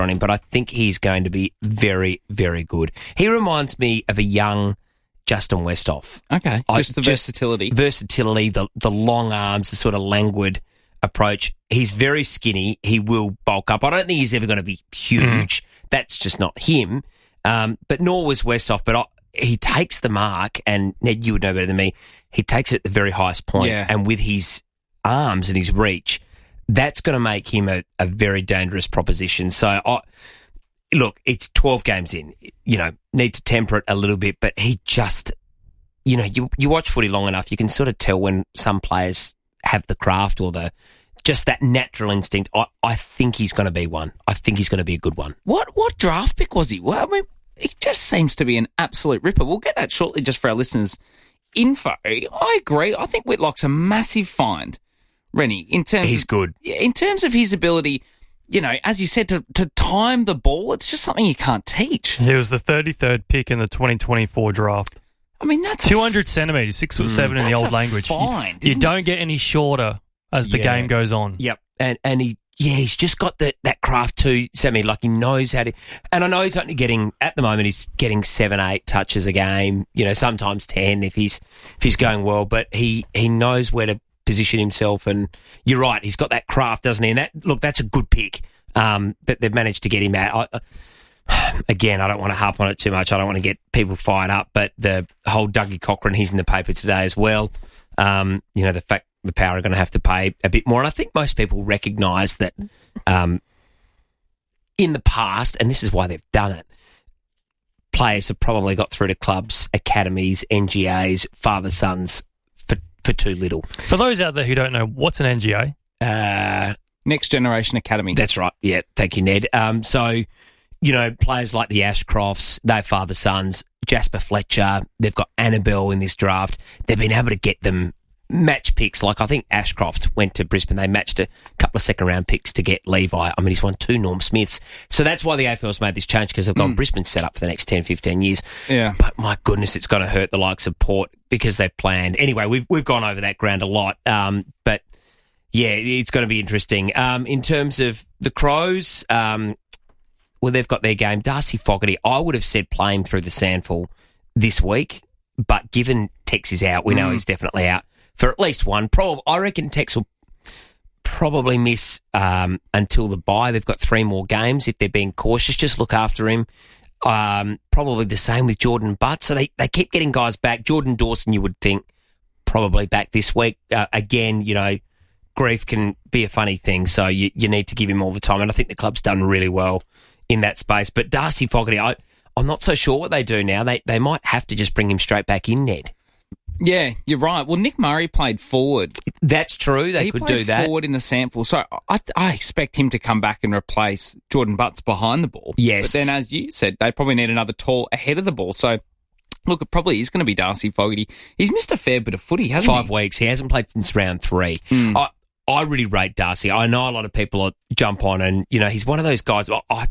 on him, but I think he's going to be very, very good. He reminds me of a young Justin Westhoff. Okay, just the versatility. Versatility, the long arms, the sort of languid approach. He's very skinny. He will bulk up. I don't think he's ever going to be huge. That's just not him. But nor was Westhoff. But he takes the mark, and Ned, you would know better than me, he takes it at the very highest point. Yeah. And with his arms and his reach, that's going to make him a very dangerous proposition. So, look, it's 12 games in. Need to temper it a little bit, but he just, you watch footy long enough, you can sort of tell when some players have the craft or just that natural instinct. I think he's going to be one. I think he's going to be a good one. What draft pick was he? Well, I mean, he just seems to be an absolute ripper. We'll get that shortly just for our listeners' info. I agree. I think Whitlock's a massive find, Rennie. He's good. In terms of his ability, as you said, to time the ball, it's just something you can't teach. He was the 33rd pick in the 2024 draft. I mean, that's 200 centimetres, 6'7" in the old language. Find, you don't get any shorter as the game goes on. Yep. And he's just got that craft too, Sammy. Like, he knows how to. And I know he's only getting, at the moment, he's getting 7-8 touches a game. Sometimes 10 if he's going well. But he knows where to position himself. And you're right, he's got that craft, doesn't he? And that's a good pick that they've managed to get him at. Again, I don't want to harp on it too much. I don't want to get people fired up. But the whole Dougie Cochran, he's in the paper today as well. The fact the Power are going to have to pay a bit more. And I think most people recognise that in the past, and this is why they've done it, players have probably got through to clubs, academies, NGAs, father-sons for too little. For those out there who don't know, what's an NGA? Next Generation Academy. That's right. Yeah, thank you, Ned. So, players like the Ashcrofts, they're father-sons, Jasper Fletcher, they've got Annabelle in this draft. They've been able to get them match picks. Like, I think Ashcroft went to Brisbane. They matched a couple of second-round picks to get Levi. I mean, he's won 2 Norm Smiths. So that's why the AFL's made this change, because they've got Brisbane set up for the next 10, 15 years. Yeah. But my goodness, it's going to hurt the likes of Port because they've planned. Anyway, we've gone over that ground a lot. But, yeah, it's going to be interesting. In terms of the Crows, they've got their game. Darcy Fogarty, I would have said play him through the SANFL this week, but given Tex is out, we know he's definitely out for at least one. I reckon Tex will probably miss until the bye. They've got 3 more games. If they're being cautious, just look after him. Probably the same with Jordan Butt. So they keep getting guys back. Jordan Dawson, you would think, probably back this week. Again, grief can be a funny thing, so you need to give him all the time. And I think the club's done really well in that space. But Darcy Fogarty, I'm not so sure what they do now. They might have to just bring him straight back in, Ned. Yeah, you're right. Well, Nick Murray played forward. That's true. They could do that. He played forward in the SANFL. So I expect him to come back and replace Jordan Butts behind the ball. Yes. But then, as you said, they probably need another tall ahead of the ball. So, look, it probably is going to be Darcy Fogarty. He's missed a fair bit of footy, hasn't he? 5 weeks. He hasn't played since round 3. I really rate Darcy. I know a lot of people jump on and, he's one of those guys.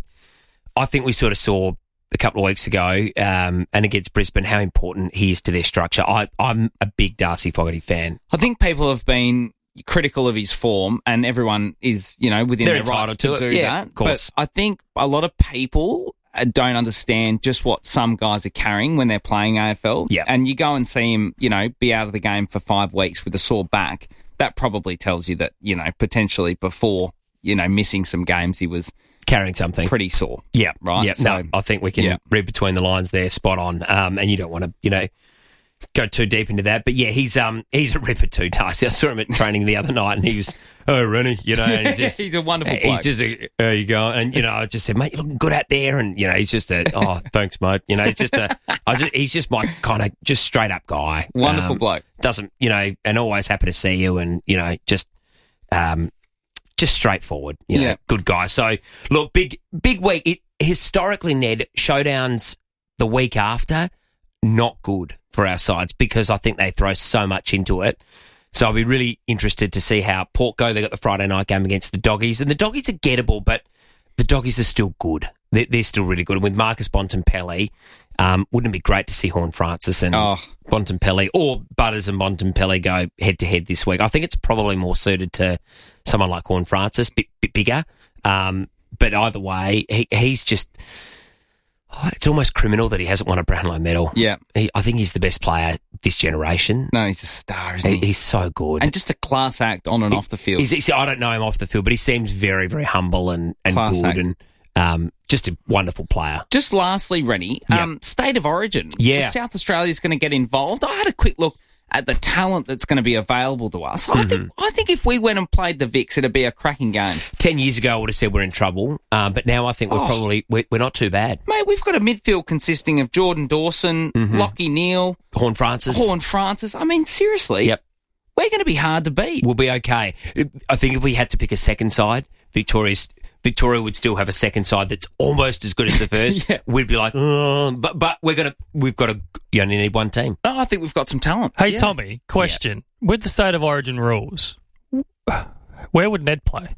I think we sort of saw a couple of weeks ago and against Brisbane how important he is to their structure. I'm a big Darcy Fogarty fan. I think people have been critical of his form and everyone is, within their rights to do that. Of course. But I think a lot of people don't understand just what some guys are carrying when they're playing AFL. Yeah. And you go and see him, be out of the game for 5 weeks with a sore back. That probably tells you that, potentially before, missing some games, he was carrying something pretty sore. Yeah. Right. Yeah. So, no, I think we can read between the lines there, spot on. And you don't want to, go too deep into that. But yeah, he's a ripper too, Darcy. I saw him at training the other night and he was, Rennie, and just, he's a wonderful bloke. He's just there you go. And, I just said, mate, you're looking good out there. And, he's just thanks, mate. He's just my kind of just straight up guy. Wonderful bloke. Doesn't, and always happy to see you and, just straightforward, good guy. So, look, big week. Historically, Ned, showdowns the week after, not good for our sides because I think they throw so much into it. So I'll be really interested to see how Port go. They got the Friday night game against the Doggies, and the Doggies are gettable, but the Doggies are still good. They're still really good. And with Marcus Bontempelli, wouldn't it be great to see Horn Francis and Bontempelli or Butters and Bontempelli go head-to-head this week? I think it's probably more suited to someone like Horn Francis, bit bigger. But either way, he's just... it's almost criminal that he hasn't won a Brownlow medal. Yeah. I think he's the best player this generation. No, he's a star, isn't he? He's so good. And just a class act on and off the field. I don't know him off the field, but he seems very, very humble and Class good act. and just a wonderful player. Just lastly, Rennie, State of Origin. Yeah. South Australia's going to get involved. I had a quick look at the talent that's going to be available to us. I think if we went and played the Vicks, it'd be a cracking game. 10 years ago, I would have said we're in trouble, but now I think we're not too bad. Mate, we've got a midfield consisting of Jordan Dawson, Lockie Neal, Horn Francis. I mean, seriously, Yep. we're going to be hard to beat. We'll be okay. I think if we had to pick a second side, Victoria would still have a second side that's almost as good as the first. Yeah. We'd be like, but we've got you only need one team. No, I think we've got some talent. Hey, Tommy, question. With the State of Origin rules, where would Ned play?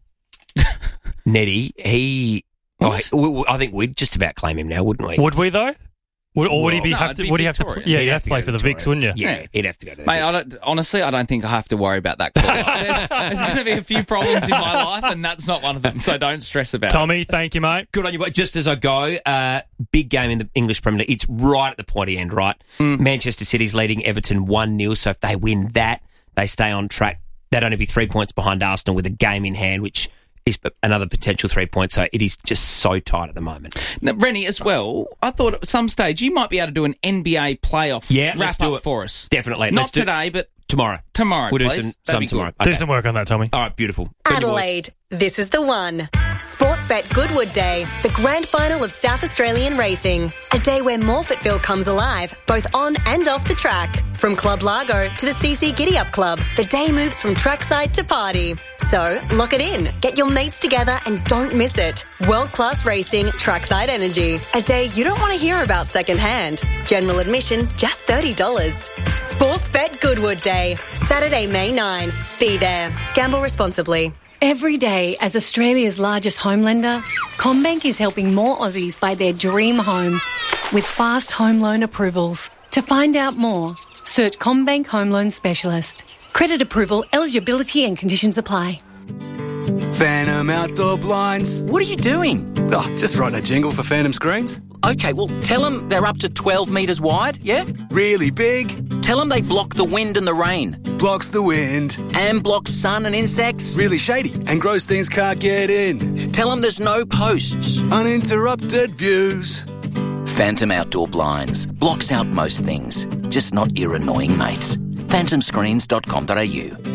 Neddy, I think we'd just about claim him now, wouldn't we? Would we, though? Would he it'd have to? be Would he have to? Victoria. Yeah, He'd he'd have to play for the Victoria. Vicks, wouldn't you? Yeah, he'd have to go to the Mate, Vicks. I don't think I have to worry about that call. There's going to be a few problems in my life, and that's not one of them, so don't stress about it. Tommy, thank you, mate. Good on you. But just as I go, big game in the English Premier League. It's right at the pointy end, right? Manchester City's leading Everton 1-0, so if they win that, they stay on track. They'd only be 3 points behind Arsenal with a game in hand, which is another potential 3 points. So it is just so tight at the moment. Now, Rennie, as well, I thought at some stage you might be able to do an NBA playoff let's do wrap-up it. for us. Definitely. Not Let's do it today, but tomorrow. tomorrow, We'll do please. some That'd be tomorrow. good. Do some work on that, Tommy. All right, beautiful. Good boys. Adelaide, this is the one. Sportsbet Goodwood Day, the grand final of South Australian racing. A day where Morfettville comes alive, both on and off the track. From Club Largo to the CC Giddy Up Club, the day moves from trackside to party. So, lock it in. Get your mates together and don't miss it. World-class racing, trackside energy. A day you don't want to hear about secondhand. General admission, just $30. Sportsbet Goodwood Day, Saturday, May 9. Be there. Gamble responsibly. Every day, as Australia's largest home lender, CommBank is helping more Aussies buy their dream home with fast home loan approvals. To find out more, search CommBank Home Loan Specialist. Credit approval, eligibility and conditions apply. Phantom Outdoor Blinds. What are you doing? Oh, just writing a jingle for Phantom Screens. Okay, well, tell them they're up to 12 metres wide, yeah? Really big, Tell them they block the wind and the rain. blocks the wind. And block sun and insects. Really shady, and gross things can't get in. Tell them there's no posts. Uninterrupted views. Phantom Outdoor Blinds. Blocks out most things. Just not your annoying mates. phantomscreens.com.au.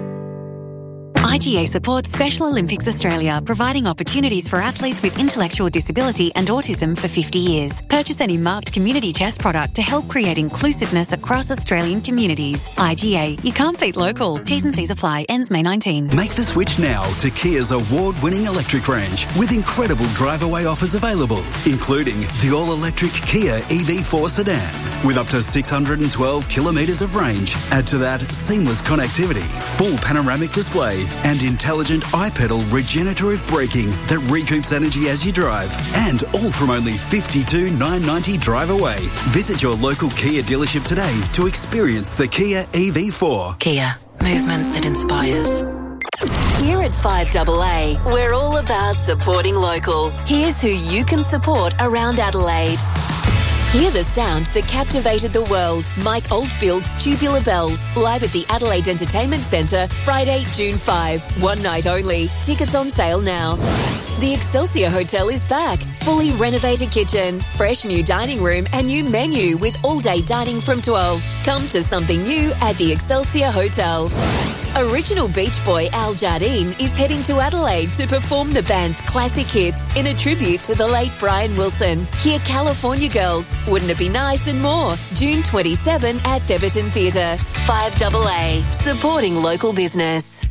IGA supports Special Olympics Australia, providing opportunities for athletes with intellectual disability and autism for 50 years. Purchase any marked community chest product to help create inclusiveness across Australian communities. IGA, you can't beat local. T's and C's apply. Ends May 19. Make the switch now to Kia's award-winning electric range with incredible drive-away offers available, including the all-electric Kia EV4 sedan with up to 612 kilometres of range. Add to that seamless connectivity, full panoramic display and intelligent iPedal regenerative braking that recoups energy as you drive, and all from only $52,990 drive away. Visit your local Kia dealership today to experience the Kia EV4. Kia, movement that inspires. Here at 5AA, we're all about supporting local. Here's who you can support around Adelaide. Hear the sound that captivated the world. Mike Oldfield's Tubular Bells, live at the Adelaide Entertainment Centre, Friday, June 5. One night only. Tickets on sale now. The Excelsior Hotel is back. Fully renovated kitchen, fresh new dining room and new menu with all-day dining from 12. Come to something new at the Excelsior Hotel. Original Beach Boy Al Jardine is heading to Adelaide to perform the band's classic hits in a tribute to the late Brian Wilson. Hear California Girls, Wouldn't It Be Nice and more. June 27 at Theberton Theatre. 5AA, supporting local business.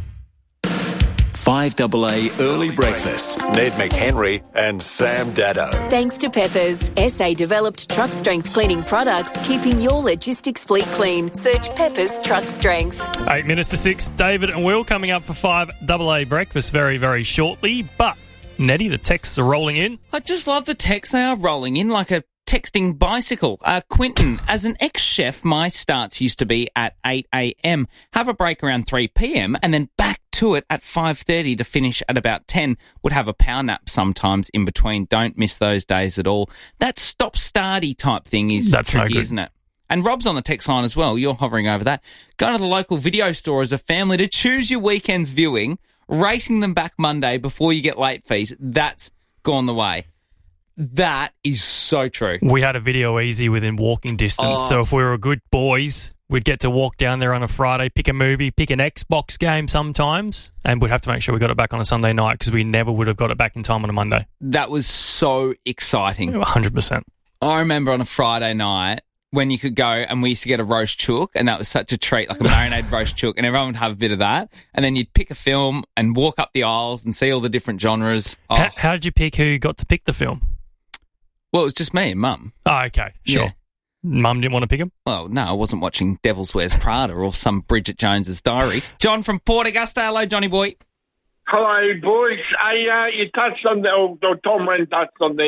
5AA Early Breakfast. Ned McHenry and Sam Daddo. Thanks to Peppers, SA-developed truck strength cleaning products, keeping your logistics fleet clean. Search Peppers Truck Strength. 8 minutes to 6. David and Will coming up for 5AA breakfast very, very shortly. But, Nettie, the texts are rolling in. I just love the text. They are rolling in like a texting bicycle. Quinton, as an ex-chef, my starts used to be at 8 a.m. Have a break around 3 p.m. and then back to it at 5:30 to finish at about 10. Would have a power nap sometimes in between. Don't miss those days at all. That stop-starty type thing is tricky, isn't it? And Rob's on the text line as well. You're hovering over that. Go to the local video store as a family to choose your weekend's viewing, racing them back Monday before you get late fees. That's gone the way. That is so true. We had a video easy within walking distance. So if we were good boys, we'd get to walk down there on a Friday, pick a movie, pick an Xbox game sometimes, and we'd have to make sure we got it back on a Sunday night because we never would have got it back in time on a Monday. That was so exciting. 100%. I remember on a Friday night when you could go and we used to get a roast chook, and that was such a treat, like a marinated roast chook, and everyone would have a bit of that. And then you'd pick a film and walk up the aisles and see all the different genres. Oh. How did you pick who got to pick the film? Well, it was just me and Mum. Oh, okay, sure. Yeah. Mum didn't want to pick him? Well, no, I wasn't watching Devil's Wears Prada or some Bridget Jones's Diary. John from Port Augusta. Hello, Johnny boy. Hello, boys. Hey, you touched on Tom Wren touched on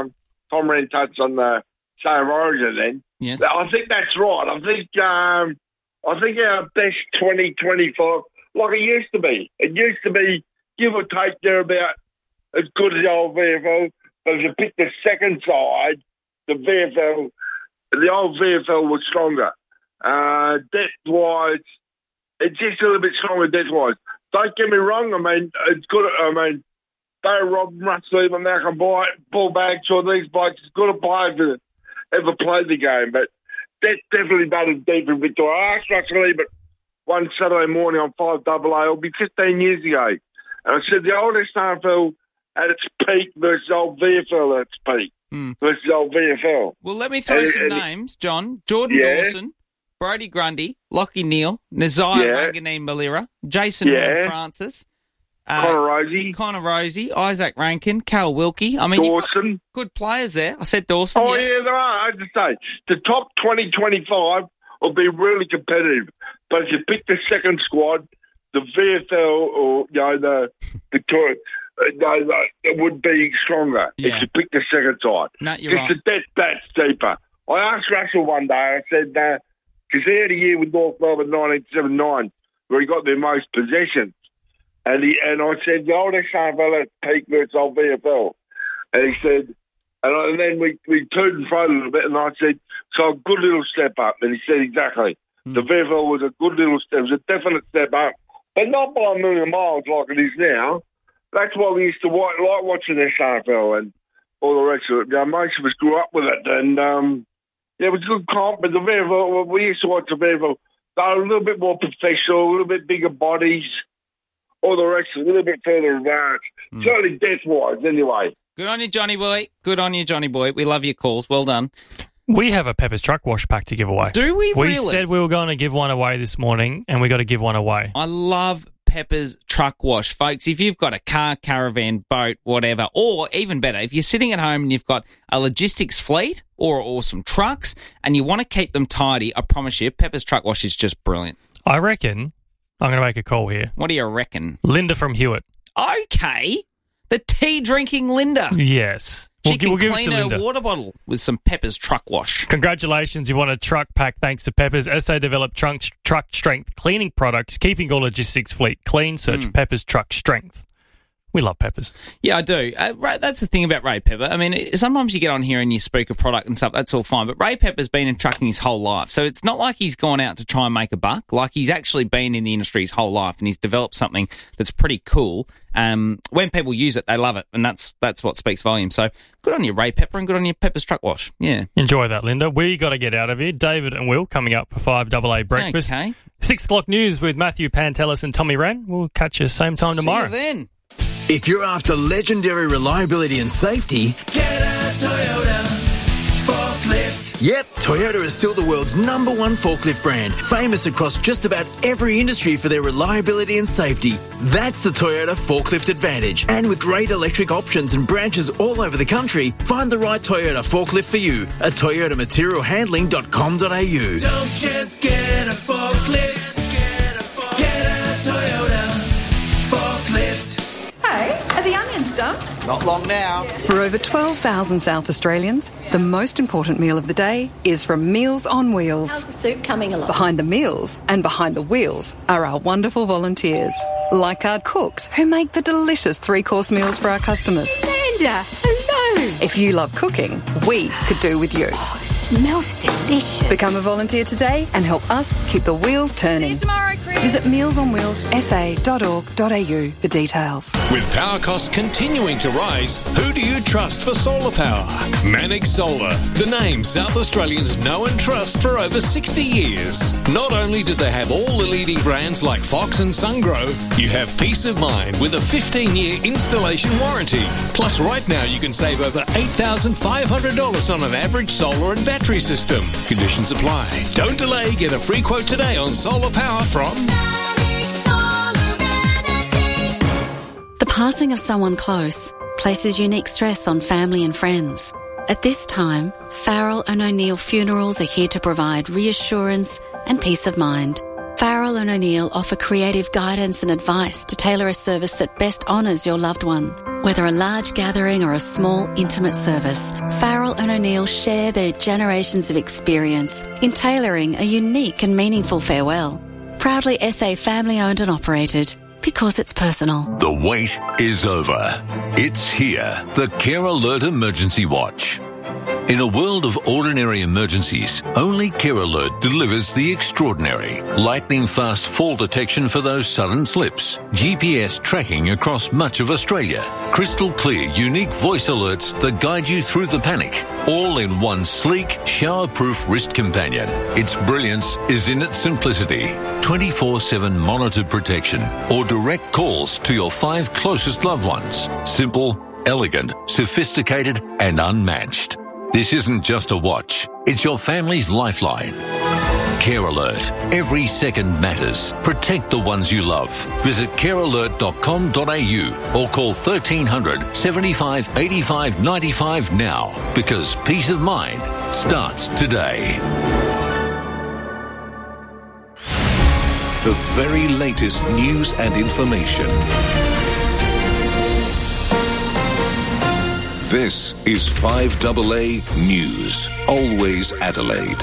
the State of Origin then. Yes. I think that's right. I think our best 2025, like it used to be. It used to be, give or take, they're about as good as the old VFL. But if you pick the second side, the old VFL was stronger. Depth-wise, it's just a little bit stronger depth-wise. Don't get me wrong. I mean, it's good. I mean, Barry Robin, Russell, even Malcolm Ball Bags, or these blokes, it's good to play for ever played the game, but that's definitely batted deep in Victoria. I asked Russell Ebert one Saturday morning on 5AA, it'll be 15 years ago, and I said the old SANFL at its peak versus old VFL at its peak versus old VFL. Well, let me throw some names, John. Jordan Dawson, Brodie Grundy, Lachie Neale, Nazire Wanganeen-Malira, Jason Francis, Connor Rosie, Isaac Rankin, Cal Wilkie. I mean, Dawson. You've got good players there. I said Dawson. Oh, yeah, there are. I have to say, the top 2025 will be really competitive. But if you pick the second squad, the VFL or, the Victoria, it would be stronger if you pick the second side. No, you're right. That's deeper. I asked Russell one day, I said, because he had a year with North Melbourne 1979 where he got their most possessions. And I said, the old SANFL at peak versus old VFL. And he said, and then we tooted and froed a little bit, and I said, so a good little step up. And he said, exactly. The VFL was a good little step. It was a definite step up, but not by a million miles like it is now. That's why we used to like watching SANFL and all the rest of it. Most of us grew up with it. And, it was good comp, but the VFL, we used to watch the VFL. They were a little bit more professional, a little bit bigger bodies. All the rest is a little bit further advanced. Certainly death-wise, anyway. Good on you, Johnny boy. Good on you, Johnny boy. We love your calls. Well done. We have a Pepper's Truck Wash pack to give away. Do we really? We said we were going to give one away this morning, and we got to give one away. I love Pepper's Truck Wash. Folks, if you've got a car, caravan, boat, whatever, or even better, if you're sitting at home and you've got a logistics fleet or some trucks and you want to keep them tidy, I promise you, Pepper's Truck Wash is just brilliant. I reckon I'm going to make a call here. What do you reckon? Linda from Hewitt. Okay. The tea-drinking Linda. Yes. She can we'll give clean it to her Linda. water bottle with some Pepper's Truck Wash. Congratulations. You won a truck pack thanks to Pepper's. As they develop truck strength cleaning products, keeping your logistics fleet clean, search Pepper's Truck Strength. We love Peppers. Yeah, I do. That's the thing about Ray Pepper. I mean, sometimes you get on here and you speak a product and stuff, that's all fine. But Ray Pepper's been in trucking his whole life. So it's not like he's gone out to try and make a buck. Like, he's actually been in the industry his whole life and he's developed something that's pretty cool. When people use it, they love it. And that's what speaks volume. So good on you, Ray Pepper, and good on your Pepper's Truck Wash. Yeah. Enjoy that, Linda. We got to get out of here. David and Will coming up for 5AA Breakfast. Okay. 6 o'clock news with Matthew Pantelis and Tommy Wren. We'll catch you same time tomorrow. See you then. If you're after legendary reliability and safety, get a Toyota forklift. Yep, Toyota is still the world's #1 forklift brand, famous across just about every industry for their reliability and safety. That's the Toyota Forklift Advantage. And with great electric options and branches all over the country, find the right Toyota forklift for you at toyotamaterialhandling.com.au. Don't just get a forklift, get a Toyota forklift. Hey, are the onions done? Not long now. For over 12,000 South Australians, the most important meal of the day is from Meals on Wheels. How's the soup coming along? Behind the meals and behind the wheels are our wonderful volunteers, like our cooks who make the delicious 3-course meals for our customers. Amanda, hello. If you love cooking, we could do with you. Oh, it smells delicious. Become a volunteer today and help us keep the wheels turning. See you tomorrow, Chris. Visit mealsonwheelsa.org.au for details. With power costs continuing to rise, who do you trust for solar power? Manix Solar, the name South Australians know and trust for over 60 years. Not only do they have all the leading brands like Fox and Sungrow, you have peace of mind with a 15-year installation warranty. Plus, right now you can save over $8,500 on an average solar and battery system. Conditions apply. Don't delay. Get a free quote today on solar power from The passing of someone close places unique stress on family and friends. At this time, Farrell and O'Neill Funerals are here to provide reassurance and peace of mind. Farrell and O'Neill offer creative guidance and advice to tailor a service that best honours your loved one. Whether a large gathering or a small, intimate service, Farrell and O'Neill share their generations of experience in tailoring a unique and meaningful farewell. Proudly SA family-owned and operated, because it's personal. The wait is over. It's here. The Care Alert Emergency Watch. In a world of ordinary emergencies, only Care Alert delivers the extraordinary. Lightning-fast fall detection for those sudden slips. GPS tracking across much of Australia. Crystal clear, unique voice alerts that guide you through the panic. All in one sleek, shower-proof wrist companion. Its brilliance is in its simplicity. 24/7 monitored protection or direct calls to your 5 closest loved ones. Simple, elegant, sophisticated and unmatched. This isn't just a watch, it's your family's lifeline. Care Alert. Every second matters. Protect the ones you love. Visit carealert.com.au or call 1300 75 85 95 now, because peace of mind starts today. The very latest news and information. This is 5AA News. Always Adelaide.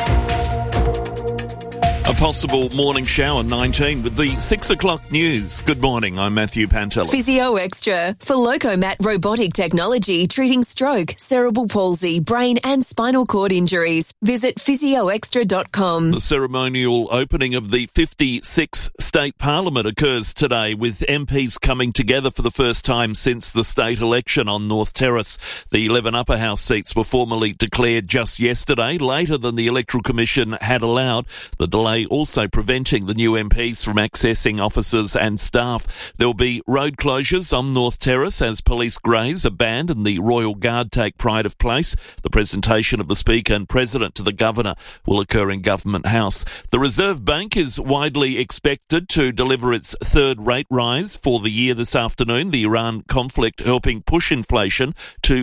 A possible morning shower, 19, with the 6 o'clock news. Good morning, I'm Matthew Pantelis. Physio Extra for Locomat robotic technology treating stroke, cerebral palsy, brain and spinal cord injuries. Visit physioextra.com. The ceremonial opening of the 56th State Parliament occurs today, with MPs coming together for the first time since the state election on North Terrace. The 11 upper house seats were formally declared just yesterday, later than the Electoral Commission had allowed. The delay also preventing the new MPs from accessing offices and staff. There will be road closures on North Terrace as police graze a band and the Royal Guard take pride of place. The presentation of the Speaker and President to the Governor will occur in Government House. The Reserve Bank is widely expected to deliver its third rate rise for the year this afternoon. The Iran conflict helping push inflation to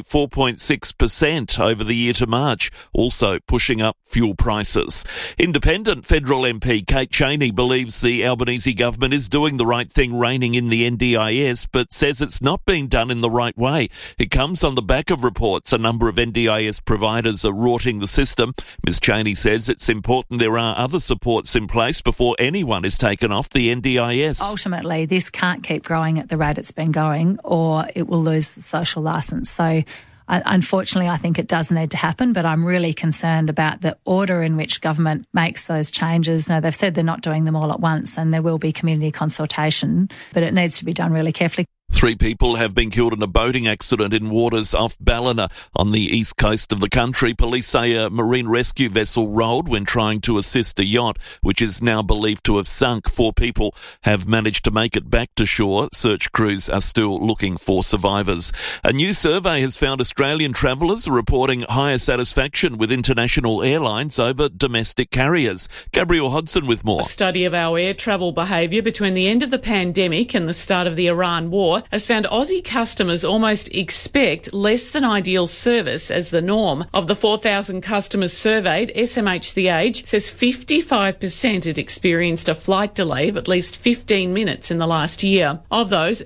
4.6% over the year to March, also pushing up fuel prices. Independent federal MP Kate Chaney believes the Albanese government is doing the right thing reining in the NDIS, but says it's not being done in the right way. It comes on the back of reports a number of NDIS providers are rorting the system. Ms Chaney says it's important there are other supports in place before anyone is taken off the NDIS. Ultimately, this can't keep growing at the rate it's been going, or it will lose the social licence. So unfortunately, I think it does need to happen, but I'm really concerned about the order in which government makes those changes. Now, they've said they're not doing them all at once, and there will be community consultation, but it needs to be done really carefully. 3 people have been killed in a boating accident in waters off Ballina on the east coast of the country. Police say a marine rescue vessel rolled when trying to assist a yacht, which is now believed to have sunk. 4 people have managed to make it back to shore. Search crews are still looking for survivors. A new survey has found Australian travellers are reporting higher satisfaction with international airlines over domestic carriers. Gabrielle Hodson with more. A study of our air travel behaviour between the end of the pandemic and the start of the Iran war report has found Aussie customers almost expect less than ideal service as the norm. Of the 4,000 customers surveyed, SMH The Age says 55% had experienced a flight delay of at least 15 minutes in the last year. Of those,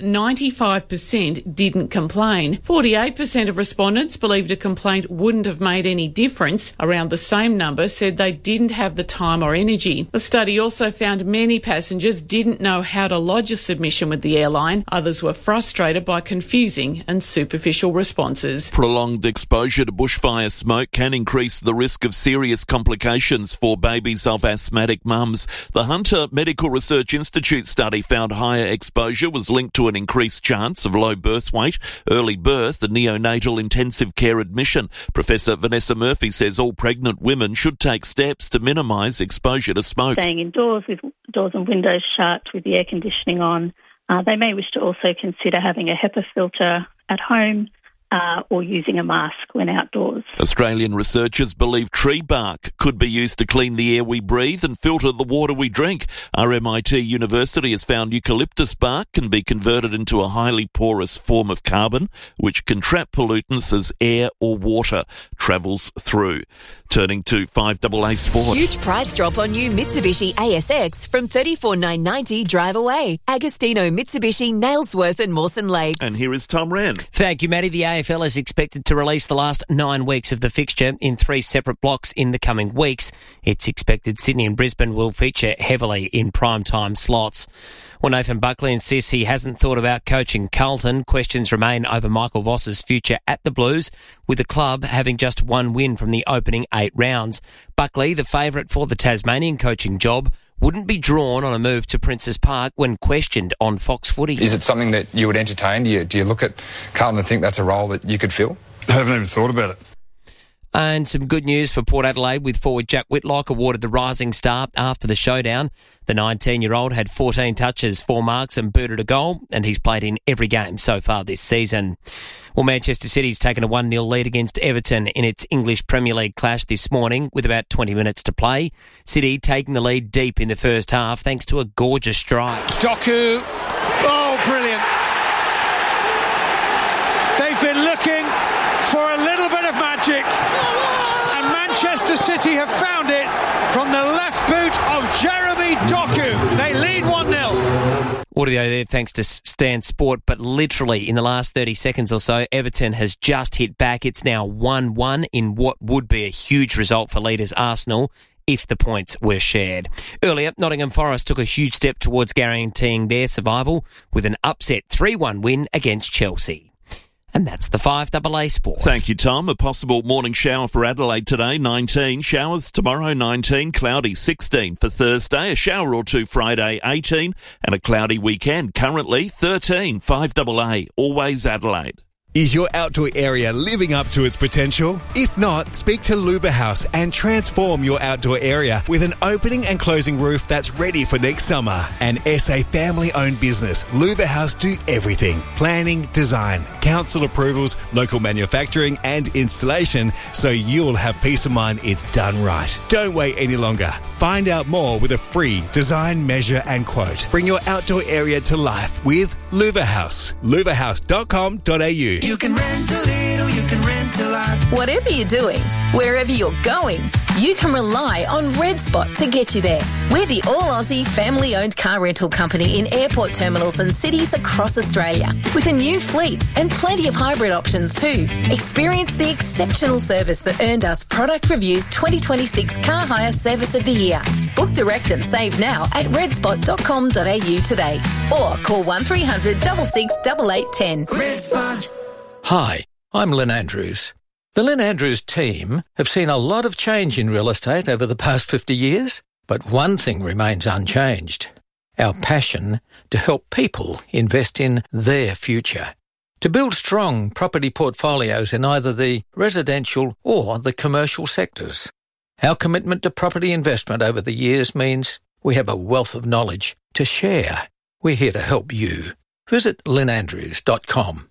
95% didn't complain. 48% of respondents believed a complaint wouldn't have made any difference. Around the same number said they didn't have the time or energy. The study also found many passengers didn't know how to lodge a submission with the airline. Others were frustrated by confusing and superficial responses. Prolonged exposure to bushfire smoke can increase the risk of serious complications for babies of asthmatic mums. The Hunter Medical Research Institute study found higher exposure was linked to an increased chance of low birth weight, early birth and neonatal intensive care admission. Professor Vanessa Murphy says all pregnant women should take steps to minimise exposure to smoke. Staying indoors with doors and windows shut, with the air conditioning on. They may wish to also consider having a HEPA filter at home or using a mask when outdoors. Australian researchers believe tree bark could be used to clean the air we breathe and filter the water we drink. RMIT University has found eucalyptus bark can be converted into a highly porous form of carbon, which can trap pollutants as air or water travels through. Turning to 5AA Sport. Huge price drop on new Mitsubishi ASX from $34,990 drive away. Agostino Mitsubishi, Nailsworth and Mawson Lakes. And here is Tom Wren. Thank you, Matty. The AFL is expected to release the last 9 weeks of the fixture in 3 separate blocks in the coming weeks. It's expected Sydney and Brisbane will feature heavily in primetime slots. Well, Nathan Buckley insists he hasn't thought about coaching Carlton. Questions remain over Michael Voss's future at the Blues, with the club having just 1 win from the opening 8 rounds. Buckley, the favourite for the Tasmanian coaching job, wouldn't be drawn on a move to Princes Park when questioned on Fox Footy. Is it something that you would entertain? Do you look at Carlton and think that's a role that you could fill? I haven't even thought about it. And some good news for Port Adelaide, with forward Jack Whitlock awarded the Rising Star after the showdown. The 19-year-old had 14 touches, 4 marks and booted a goal, and he's played in every game so far this season. Well, Manchester City's taken a 1-0 lead against Everton in its English Premier League clash this morning with about 20 minutes to play. City taking the lead deep in the first half thanks to a gorgeous strike. Doku, oh, brilliant. They've been looking for a little bit of magic, and Manchester City have found it from the left boot of Jeremy Doku. They lead 1-0. Audio there thanks to Stan Sport, but literally in the last 30 seconds or so, Everton has just hit back. It's now 1-1 in what would be a huge result for leaders Arsenal if the points were shared. Earlier, Nottingham Forest took a huge step towards guaranteeing their survival with an upset 3-1 win against Chelsea. And that's the 5AA Sport. Thank you, Tom. A possible morning shower for Adelaide today, 19. Showers tomorrow, 19. Cloudy, 16 for Thursday. A shower or two Friday, 18. And a cloudy weekend, currently 13. 5AA, always Adelaide. Is your outdoor area living up to its potential? If not, speak to Luba House and transform your outdoor area with an opening and closing roof that's ready for next summer. An SA family-owned business, Luba House do everything. Planning, design, council approvals, local manufacturing and installation, so you'll have peace of mind it's done right. Don't wait any longer. Find out more with a free design, measure and quote. Bring your outdoor area to life with Luba House. luvahouse.com.au. You can rent a little, you can rent a lot. Whatever you're doing, wherever you're going, you can rely on Red Spot to get you there. We're the all-Aussie family-owned car rental company in airport terminals and cities across Australia, with a new fleet and plenty of hybrid options too. Experience the exceptional service that earned us Product Review's 2026 Car Hire Service of the Year. Book direct and save now at redspot.com.au today, or call 1300 66 8810. Red Spot. Hi, I'm Lynn Andrews. The Lynn Andrews team have seen a lot of change in real estate over the past 50 years, but one thing remains unchanged: our passion to help people invest in their future. To build strong property portfolios in either the residential or the commercial sectors. Our commitment to property investment over the years means we have a wealth of knowledge to share. We're here to help you. Visit lynnandrews.com.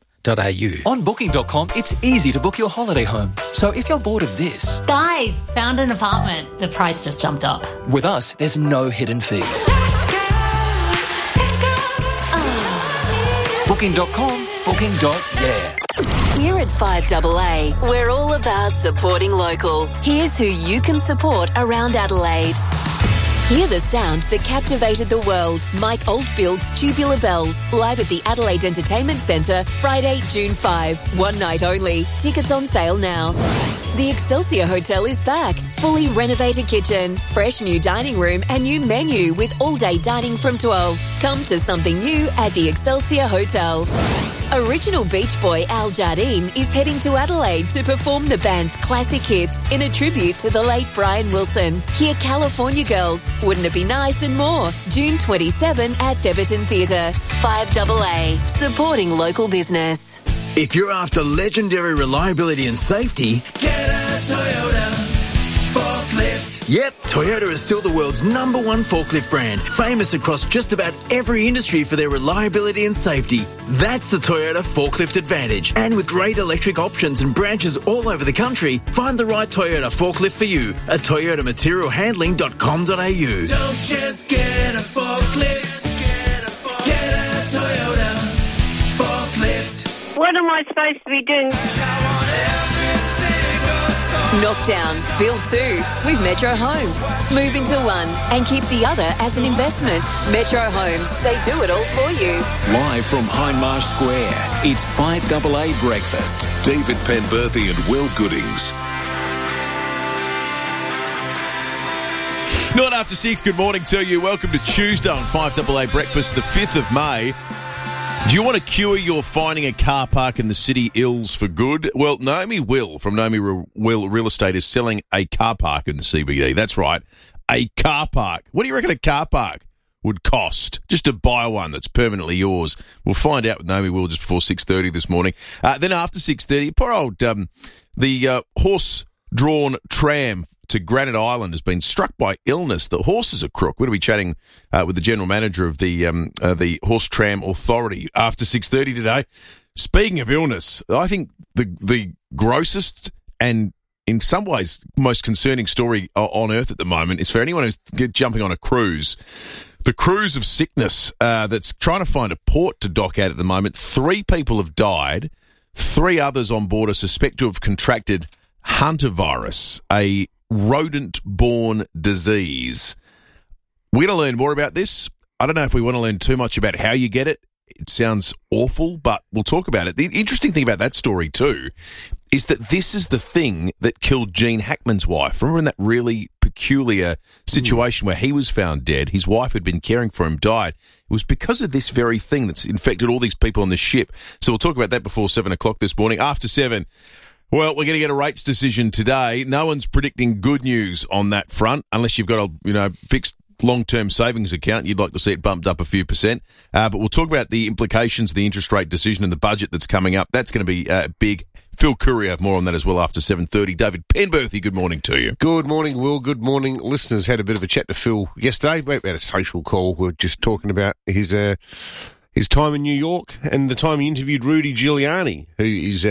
On Booking.com, it's ezy to book your holiday home. So if you're bored of this... Guys, found an apartment. The price just jumped up. With us, there's no hidden fees. Book Booking.com, booking.yeah. Here at 5AA, we're all about supporting local. Here's who you can support around Adelaide. Hear the sound that captivated the world. Mike Oldfield's Tubular Bells, live at the Adelaide Entertainment Centre, Friday, June 5. One night only. Tickets on sale now. The Excelsior Hotel is back. Fully renovated kitchen, fresh new dining room and new menu with all-day dining from 12. Come to something new at the Excelsior Hotel. Original Beach Boy Al Jardine is heading to Adelaide to perform the band's classic hits in a tribute to the late Brian Wilson. Hear California Girls, Wouldn't It Be Nice and more. June 27 at Theberton Theatre. 5AA, supporting local business. If you're after legendary reliability and safety, get a Toyota forklift. Yep, Toyota is still the world's #1 forklift brand, famous across just about every industry for their reliability and safety. That's the Toyota Forklift Advantage. And with great electric options and branches all over the country, find the right Toyota forklift for you at toyotamaterialhandling.com.au. Don't just get a forklift, get a Toyota forklift. What am I supposed to be doing? Knock down, build two with Metro Homes. Move into one and keep the other as an investment. Metro Homes, they do it all for you. Live from Hindmarsh Square, it's 5AA Breakfast. David Penberthy and Will Goodings. Not after 6, good morning to you. Welcome to Tuesday on 5AA Breakfast, the 5th of May. Do you want to cure your finding a car park in the city ills for good? Well, Naomi Will from Naomi Will Real Estate is selling a car park in the CBD. That's right, a car park. What do you reckon a car park would cost just to buy one that's permanently yours? We'll find out with Naomi Will just before 6:30 this morning. Then after 6:30, poor old the horse-drawn tram to Granite Island has been struck by illness. The horses are crook. We're going to be chatting with the general manager of the Horse Tram Authority after 6:30 today. Speaking of illness, I think the grossest and in some ways most concerning story on earth at the moment is for anyone who's jumping on a cruise. The cruise of sickness that's trying to find a port to dock at the moment. 3 people have died. 3 others on board are suspected to have contracted hantavirus, a rodent-borne disease. We're going to learn more about this. I don't know if we want to learn too much about how you get it. It sounds awful, but we'll talk about it. The interesting thing about that story, too, is that this is the thing that killed Gene Hackman's wife. Remember in that really peculiar situation where he was found dead, his wife who'd been caring for him died. It was because of this very thing that's infected all these people on the ship. So we'll talk about that before 7 o'clock this morning. After 7, well, we're going to get a rates decision today. No one's predicting good news on that front, unless you've got a fixed long-term savings account. You'd like to see it bumped up a few percent. But we'll talk about the implications of the interest rate decision and the budget that's coming up. That's going to be big. Phil Courier, more on that as well after 7:30. David Penberthy, good morning to you. Good morning, Will. Good morning, listeners. Had a bit of a chat to Phil yesterday. We had a social call. We were just talking about his time in New York and the time he interviewed Rudy Giuliani, who is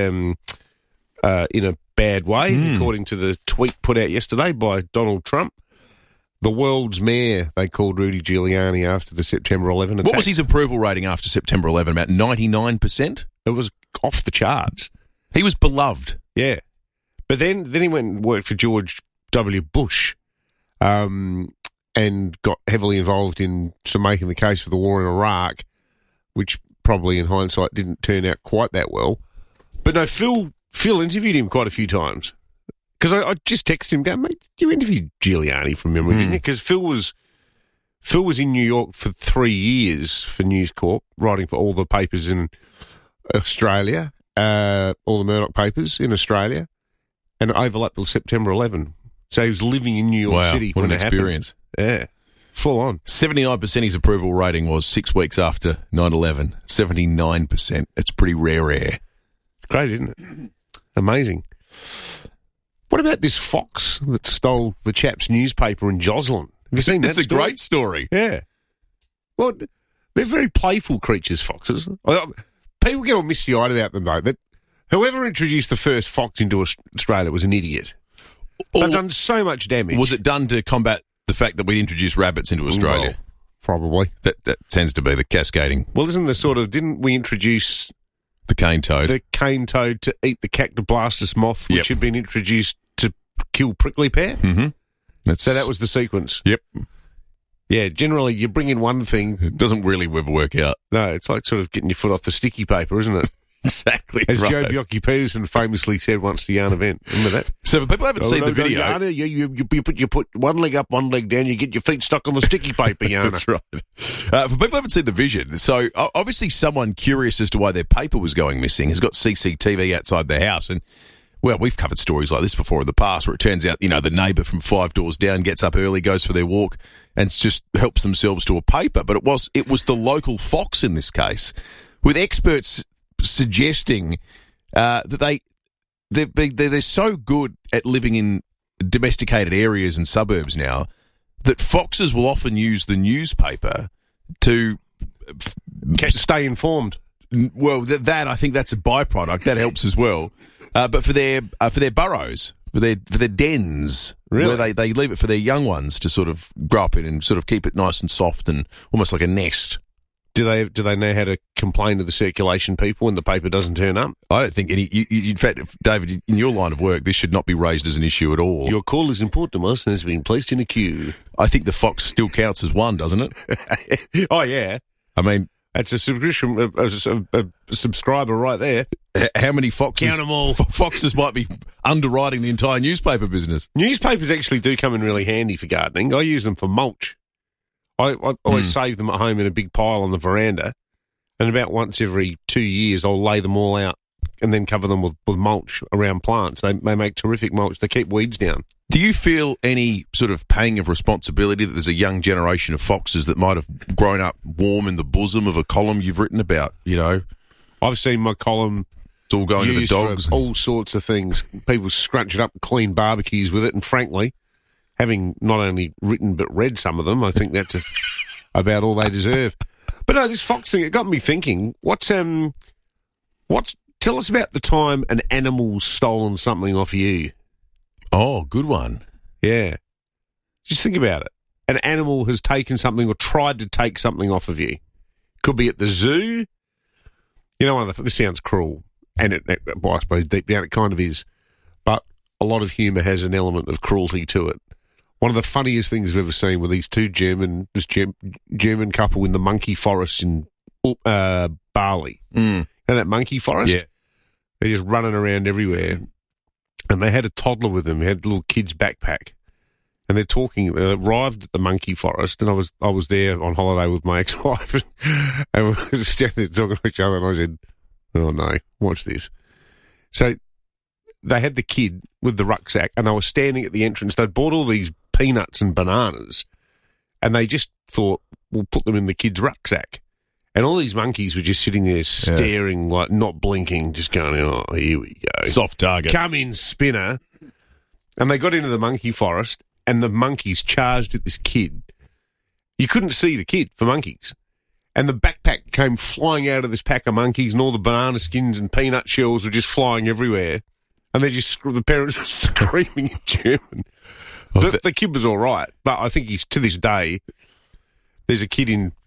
in a bad way, according to the tweet put out yesterday by Donald Trump. The world's mayor, they called Rudy Giuliani after the September 11 attack. What was his approval rating after September 11? About 99%? It was off the charts. He was beloved. Yeah. But then he went and worked for George W. Bush and got heavily involved in making the case for the war in Iraq, which probably in hindsight didn't turn out quite that well. But no, Phil interviewed him quite a few times. Because I just texted him, going, mate, you interviewed Giuliani from memory, didn't you? Because Phil was in New York for 3 years for News Corp, writing for all the papers in Australia, all the Murdoch papers in Australia, and it overlapped with September 11. So he was living in New York City. What an experience. Yeah, full on. 79% his approval rating was 6 weeks after 9/11. 79%. It's pretty rare. It's crazy, isn't it? Amazing. What about this fox that stole the chap's newspaper in Joslin? Have you seen that? It's a great story. Yeah. Well, they're very playful creatures, foxes. People get all misty-eyed about them, though. That whoever introduced the first fox into Australia was an idiot. They've done so much damage. Was it done to combat the fact that we introduced rabbits into Australia? Probably. That tends to be the cascading. Well, isn't the sort of... Didn't we introduce... The cane toad. The cane toad to eat the Cactoblastis moth, which had been introduced to kill prickly pear? Mm-hmm. So that was the sequence. Yep. Yeah, generally you bring in one thing... It doesn't really ever work out. No, it's like sort of getting your foot off the sticky paper, isn't it? Exactly. As right. Joe Bjorky-Peterson famously said once to Yarn Event. Remember that? So for people who haven't seen the video... Yarn, you put one leg up, one leg down, you get your feet stuck on the sticky paper, Yarn. That's right. For people who haven't seen the vision, so obviously someone curious as to why their paper was going missing has got CCTV outside their house, and well, we've covered stories like this before in the past where it turns out, the neighbour from 5 doors down gets up early, goes for their walk, and just helps themselves to a paper. But it was the local fox in this case, with experts suggesting that they're so good at living in domesticated areas and suburbs now that foxes will often use the newspaper to stay informed. Well, that I think that's a byproduct that helps as well. But for their burrows, for their dens, really? Where they leave it for their young ones to sort of grow up in and sort of keep it nice and soft and almost like a nest. Do they know how to complain to the circulation people when the paper doesn't turn up? I don't think any. In fact, David, in your line of work, this should not be raised as an issue at all. Your call is important to us and has been placed in a queue. I think the fox still counts as one, doesn't it? Oh yeah. I mean, that's a subscription, a subscriber right there. How many foxes? Count them all. Foxes might be underwriting the entire newspaper business. Newspapers actually do come in really handy for gardening. I use them for mulch. I always save them at home in a big pile on the veranda, and about once every 2 years I'll lay them all out and then cover them with mulch around plants. They make terrific mulch. They keep weeds down. Do you feel any sort of pang of responsibility that there's a young generation of foxes that might have grown up warm in the bosom of a column you've written about, I've seen my column... It's all going to the dogs. For all sorts of things. People scrunch it up and clean barbecues with it, and frankly... Having not only written but read some of them, I think that's about all they deserve. But no, this fox thing, it got me thinking. Tell us about the time an animal's stolen something off you. Oh, good one. Yeah. Just think about it. An animal has taken something or tried to take something off of you. Could be at the zoo. This sounds cruel, and well, I suppose deep down it kind of is. But a lot of humour has an element of cruelty to it. One of the funniest things I've ever seen were these two German couple in the monkey forest in Bali. And that monkey forest? Yeah. They're just running around everywhere. And they had a toddler with them. They had a little kid's backpack. And they're talking. They arrived at the monkey forest, and I was there on holiday with my ex-wife. And we were standing there talking to each other, and I said, oh, no, watch this. So they had the kid with the rucksack, and they were standing at the entrance. They'd bought all these peanuts and bananas, and they just thought, we'll put them in the kid's rucksack. And all these monkeys were just sitting there staring, like not blinking, just going, oh, here we go. Soft target. Come in, spinner. And they got into the monkey forest, and the monkeys charged at this kid. You couldn't see the kid for monkeys. And the backpack came flying out of this pack of monkeys, and all the banana skins and peanut shells were just flying everywhere. And the parents were screaming in German. The kid was all right, but I think to this day, there's a kid in,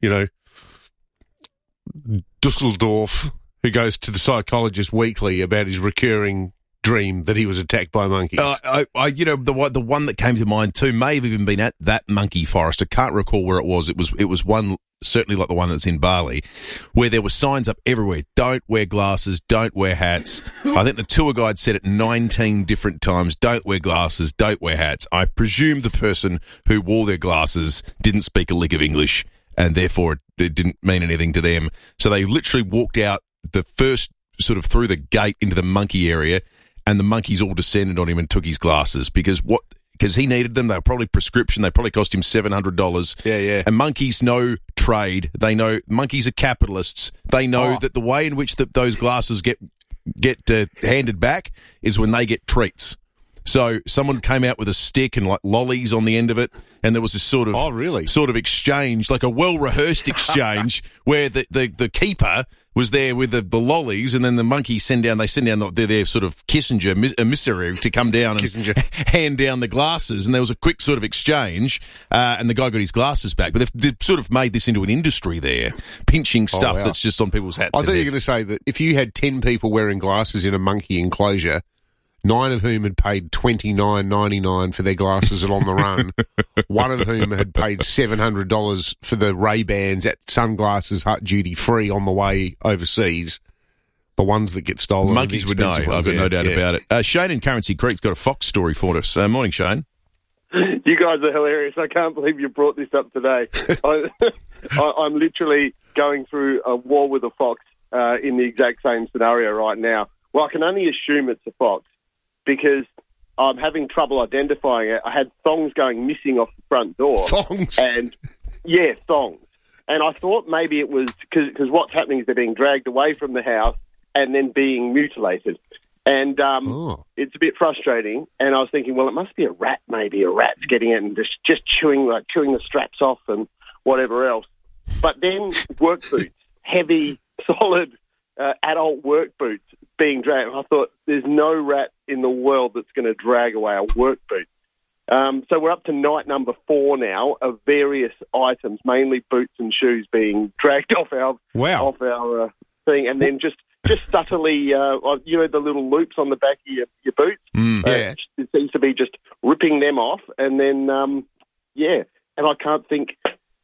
Dusseldorf who goes to the psychologist weekly about his recurring dream that he was attacked by monkeys. The one that came to mind too may have even been at that monkey forest. I can't recall where it was. It was one, certainly like the one that's in Bali, where there were signs up everywhere. Don't wear glasses, don't wear hats. I think the tour guide said it 19 different times. Don't wear glasses, don't wear hats. I presume the person who wore their glasses didn't speak a lick of English, and therefore it didn't mean anything to them. So they literally walked out the first sort of through the gate into the monkey area, and the monkeys all descended on him and took his glasses because he needed them. They were probably prescription. They probably cost him $700. Yeah. And monkeys know trade. They know monkeys are capitalists. They know that the way in which those glasses get handed back is when they get treats. So someone came out with a stick and like lollies on the end of it, and there was this sort of exchange, like a well-rehearsed exchange, where the keeper was there with the lollies, and then the monkeys send down their sort of Kissinger emissary to come down and hand down the glasses, and there was a quick sort of exchange, and the guy got his glasses back. But they've sort of made this into an industry there, pinching stuff that's just on people's hats. I thought you were going to say that if you had 10 people wearing glasses in a monkey enclosure, 9 of whom had paid $29.99 for their glasses and on the run, one of whom had paid $700 for the Ray-Bans at Sunglasses Hut duty free on the way overseas. The ones that get stolen. Monkeys would know. I've got no doubt about it. Shane in Currency Creek's got a Fox story for us. Morning, Shane. You guys are hilarious. I can't believe you brought this up today. I'm literally going through a war with a fox in the exact same scenario right now. Well, I can only assume it's a fox, because I'm having trouble identifying it. I had thongs going missing off the front door. Thongs? Yeah, thongs. And I thought maybe it was because what's happening is they're being dragged away from the house and then being mutilated. And it's a bit frustrating. And I was thinking, well, it must be a rat maybe. A rat's getting it and just chewing the straps off and whatever else. But then work boots, heavy, solid adult work boots being dragged. I thought, there's no rat in the world that's going to drag away a work boot. So we're up to night number 4 now of various items, mainly boots and shoes, being dragged off our thing, and then just subtly, the little loops on the back of your boots. It seems to be just ripping them off, and then and I can't think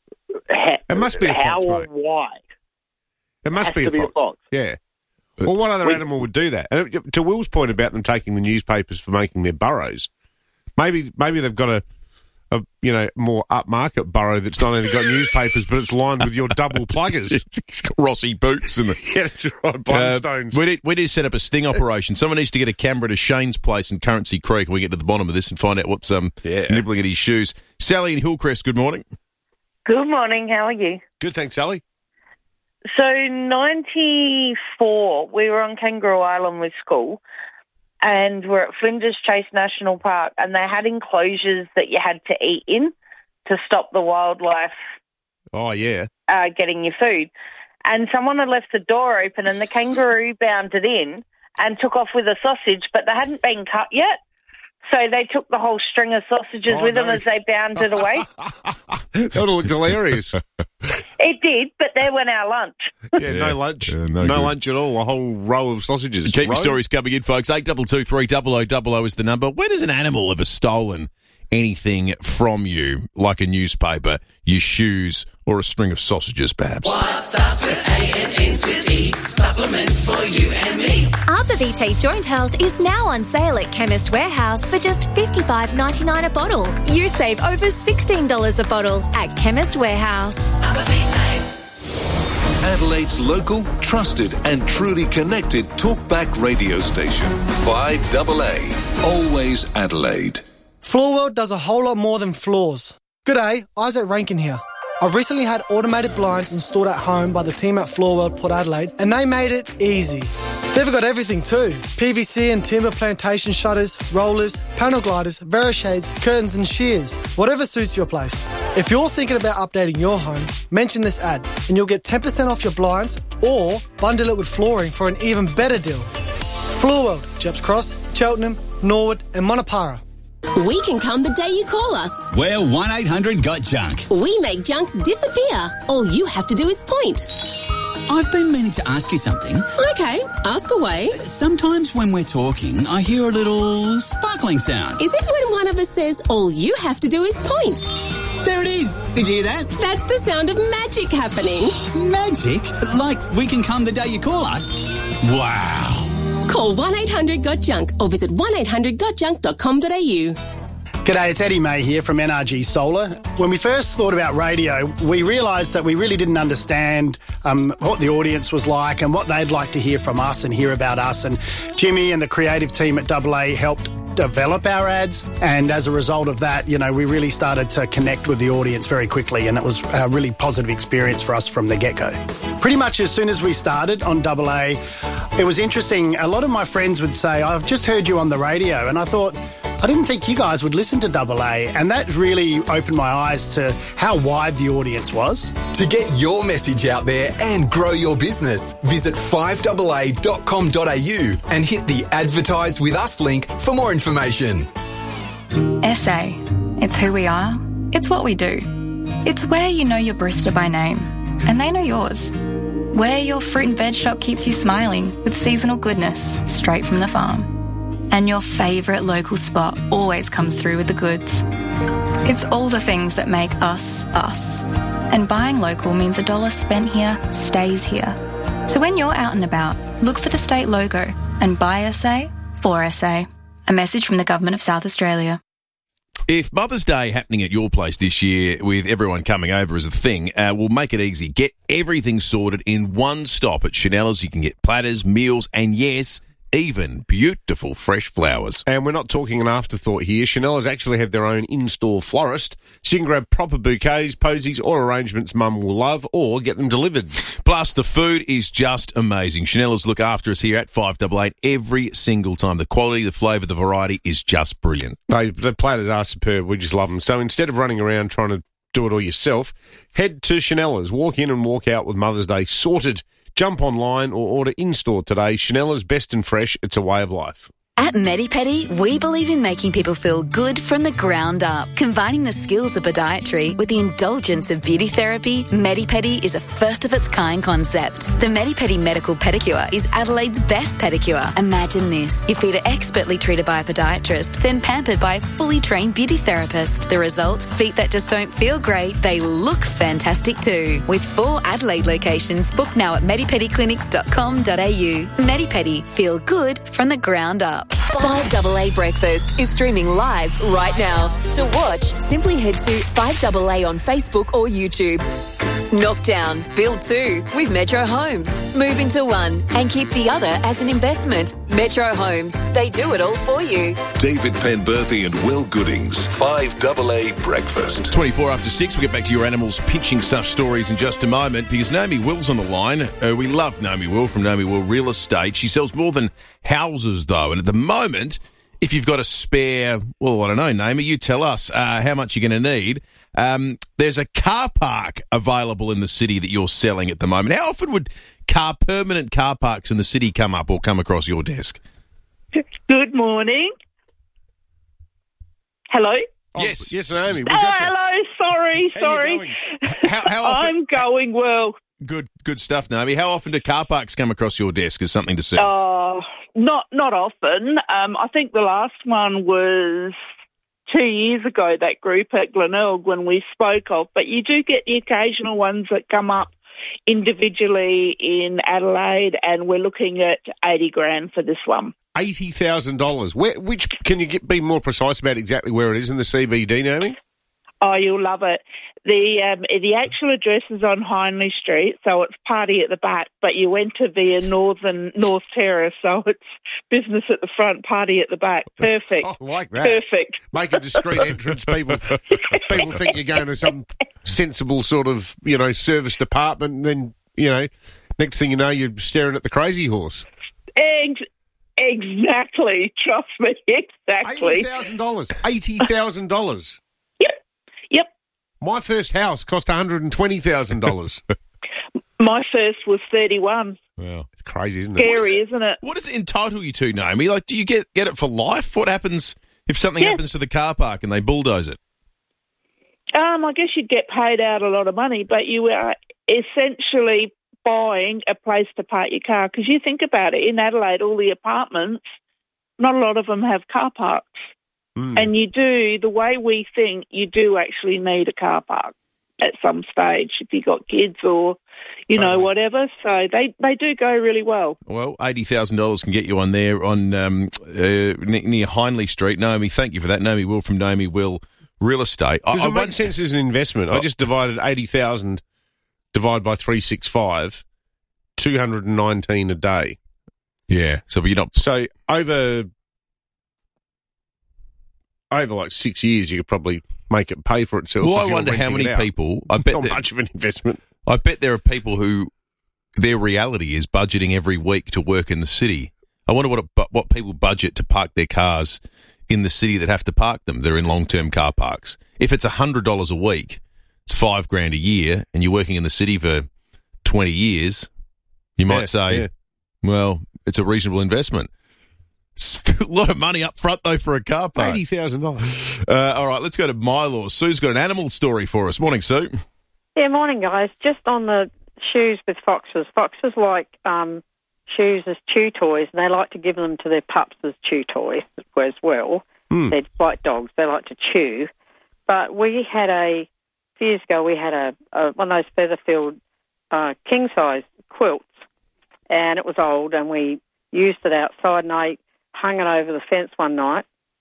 it must be how a fox, or mate. why. It must be a fox. Yeah. Well, what other animal would do that? And to Will's point about them taking the newspapers for making their burrows, maybe they've got a more upmarket burrow that's not only got newspapers, but it's lined with your double pluggers. It's got Rossi boots and that's right, Blundstones. We need to set up a sting operation. Someone needs to get a camera to Shane's place in Currency Creek, and we get to the bottom of this and find out what's nibbling at his shoes. Sally in Hillcrest, good morning. Good morning. How are you? Good, thanks, Sally. So, 94, we were on Kangaroo Island with school, and we're at Flinders Chase National Park, and they had enclosures that you had to eat in to stop the wildlife getting your food. And someone had left the door open, and the kangaroo bounded in and took off with a sausage, but they hadn't been cut yet. So they took the whole string of sausages with them as they bounded away. That would have looked hilarious. It did, but there went our lunch. No lunch. No lunch at all. A whole row of sausages. Keep your stories coming in, folks. 8223 0000 is the number. When has an animal ever stolen anything from you, like a newspaper, your shoes, or a string of sausages, perhaps? What starts with A and ends with E? Supplements for you and me. Arbor Vitae Joint Health is now on sale at Chemist Warehouse for just $55.99 a bottle. You save over $16 a bottle at Chemist Warehouse. Arbor Vitae. Adelaide's local, trusted and truly connected talkback radio station. 5AA. Always Adelaide. Floorworld does a whole lot more than floors. G'day, Isaac Rankin here. I've recently had automated blinds installed at home by the team at Floorworld Port Adelaide, and they made it easy. They've got everything too. PVC and timber plantation shutters, rollers, panel gliders, Verishades, curtains and shears. Whatever suits your place. If you're thinking about updating your home, mention this ad and you'll get 10% off your blinds or bundle it with flooring for an even better deal. Floorworld, Jeps Cross, Cheltenham, Norwood and Monopara. We can come the day you call us. We're 1-800-GOT-JUNK. We make junk disappear. All you have to do is point. I've been meaning to ask you something. Okay, ask away. Sometimes when we're talking, I hear a little sparkling sound. Is it when one of us says, all you have to do is point? There it is. Did you hear that? That's the sound of magic happening. Magic? Like we can come the day you call us? Wow. Call 1-800-GOT-JUNK or visit 1-800-GOT-JUNK.com.au. G'day, it's Eddie May here from NRG Solar. When we first thought about radio, we realised that we really didn't understand what the audience was like and what they'd like to hear from us and hear about us. And Jimmy and the creative team at AA helped develop our ads, and as a result of that, we really started to connect with the audience very quickly, and it was a really positive experience for us from the get-go. Pretty much as soon as we started on AA, it was interesting. A lot of my friends would say, I've just heard you on the radio, and I thought, I didn't think you guys would listen to AA, and that really opened my eyes to how wide the audience was. To get your message out there and grow your business, visit 5AA.com.au and hit the Advertise With Us link for more information. SA. It's who we are. It's what we do. It's where you know your barista by name, and they know yours. Where your fruit and veg shop keeps you smiling with seasonal goodness straight from the farm. And your favourite local spot always comes through with the goods. It's all the things that make us, us. And buying local means $1 spent here stays here. So when you're out and about, look for the state logo and buy SA for SA. A message from the Government of South Australia. If Mother's Day happening at your place this year with everyone coming over as a thing, we'll make it easy. Get everything sorted in one stop at Chanella's. You can get platters, meals, and yes, even beautiful fresh flowers. And we're not talking an afterthought here. Chanella's actually have their own in-store florist, so you can grab proper bouquets, posies, or arrangements Mum will love, or get them delivered. Plus, the food is just amazing. Chanella's look after us here at 588 every single time. The quality, the flavour, the variety is just brilliant. The platters are superb. We just love them. So instead of running around trying to do it all yourself, head to Chanella's. Walk in and walk out with Mother's Day sorted. Jump online or order in-store today. Chanella's best and fresh. It's a way of life. At MediPedi, we believe in making people feel good from the ground up. Combining the skills of podiatry with the indulgence of beauty therapy, MediPedi is a first-of-its-kind concept. The MediPedi Medical Pedicure is Adelaide's best pedicure. Imagine this. Your feet are expertly treated by a podiatrist, then pampered by a fully trained beauty therapist. The result? Feet that just don't feel great, they look fantastic too. With 4 Adelaide locations, book now at medipediclinics.com.au. MediPedi. Feel good from the ground up. 5AA Breakfast is streaming live right now. To watch, simply head to 5AA on Facebook or YouTube. Knock down, build 2 with Metro Homes. Move into 1 and keep the other as an investment. Metro Homes, they do it all for you. David Penberthy and Will Goodings, 5AA Breakfast. 24 after 6, we'll get back to your animals pinching stuff stories in just a moment because Naomi Will's on the line. We love Naomi Will from Naomi Will Real Estate. She sells more than houses, though, and at the moment, if you've got a spare, well, I don't know, Naomi, you tell us how much you're going to need. There's a car park available in the city that you're selling at the moment. How often would permanent car parks in the city come up or come across your desk? Good morning. Hello? Yes. Yes, Naomi. Hello. Sorry. How often? I'm going well. Good stuff, Naomi. How often do car parks come across your desk as something to sell? Not often. I think the last one was 2 years ago, that group at Glenelg when we spoke of, but you do get the occasional ones that come up individually in Adelaide, and we're looking at $80,000 for this one. $80,000. Which can you be more precise about exactly where it is in the CBD, Naomi? Oh, you'll love it. The actual address is on Hindley Street, so it's party at the back, but you enter via North Terrace, so it's business at the front, party at the back. Perfect. I like that. Perfect. Make a discreet entrance. People think you're going to some sensible sort of, service department, and then, next thing you know, you're staring at the Crazy Horse. Exactly. Trust me, exactly. $80,000. $80,000. Yep. My first house cost $120,000. My first was 31. Wow. It's crazy, isn't it? Scary, isn't it? What does it entitle you to, Naomi? Like, do you get it for life? What happens if something happens to the car park and they bulldoze it? I guess you'd get paid out a lot of money, but you are essentially buying a place to park your car. Because you think about it, in Adelaide, all the apartments, not a lot of them have car parks. And the way we think, you do actually need a car park at some stage if you've got kids or, whatever. So they do go really well. Well, $80,000 can get you on there on near Hindley Street. Naomi, thank you for that. Naomi Will from Naomi Will Real Estate. Does it make sense as an investment? I just divided 80,000 divided by 365, 219 a day. Yeah. So you're not... So over like 6 years, you could probably make it pay for itself. Well, I wonder how many people... Not much of an investment. I bet there are people who their reality is budgeting every week to work in the city. I wonder what people budget to park their cars in the city that have to park them. They're in long-term car parks. If it's $100 a week, it's $5,000 a year, and you're working in the city for 20 years, you might say, well, it's a reasonable investment. It's a lot of money up front, though, for a car park. $80,000. All right, let's go to Mylor. Sue's got an animal story for us. Morning, Sue. Yeah, morning, guys. Just on the shoes with foxes. Foxes like shoes as chew toys, and they like to give them to their pups as chew toys as well. They're like dogs. They like to chew. But we had a few years ago, we had a one of those feather-filled king-size quilts, and it was old, and we used it outside, and I hung it over the fence one night,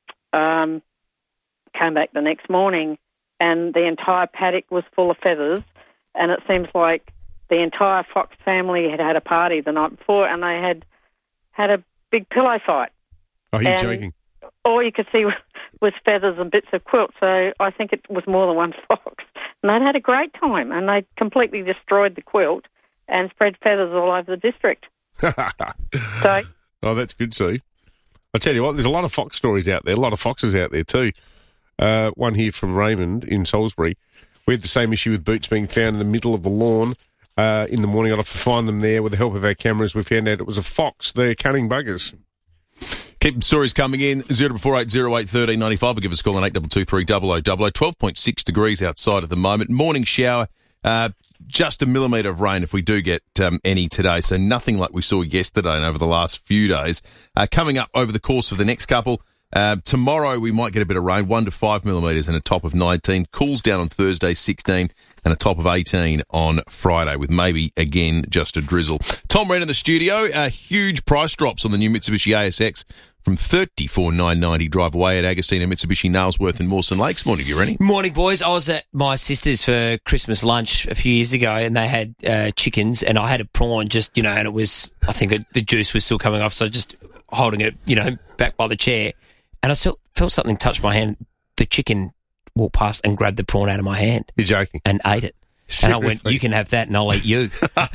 came back the next morning, and the entire paddock was full of feathers, and it seems like the entire fox family had had a party the night before, and they had a big pillow fight. Oh, you're joking. All you could see was feathers and bits of quilt, so I think it was more than one fox. And they'd had a great time, and they completely destroyed the quilt and spread feathers all over the district. Oh, that's good, Sue. I tell you what, there's a lot of fox stories out there, a lot of foxes out there too. One here from Raymond in Salisbury. We had the same issue with boots being found in the middle of the lawn. In the morning, I'd have to find them there with the help of our cameras. We found out it was a fox. They're cunning buggers. Keep stories coming in. 0480081395 or give us a call on 8223 0000. 12.6 degrees outside at the moment. Morning shower. Just a millimetre of rain if we do get any today. So nothing like we saw yesterday and over the last few days. Coming up over the course of the next couple. Tomorrow we might get a bit of rain, 1 to 5 millimetres and a top of 19. Cools down on Thursday, 16 and a top of 18 on Friday with maybe, again, just a drizzle. Tom Wren in the studio. Huge price drops on the new Mitsubishi ASX from $34,990 drive away at Agostina Mitsubishi Nailsworth in Mawson Lakes. Morning, you ready? Morning, boys. I was at my sister's for Christmas lunch a few years ago, and they had chickens, and I had a prawn just, and it was, I think the juice was still coming off, so just holding it, back by the chair. And I felt something touch my hand. The chicken walked past and grabbed the prawn out of my hand. You're joking. And ate it. Seriously? And I went, you can have that and I'll eat you.